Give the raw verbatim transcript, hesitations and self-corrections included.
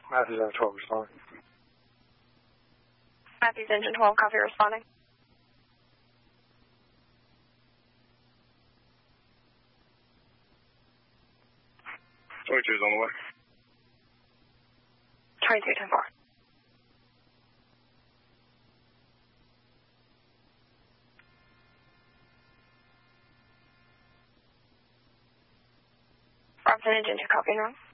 Matthews Engine twelve responding. Matthews Engine twelve, copy responding. twenty-two is on the way. twenty-two, ten four. Robinson Engine two, copy now.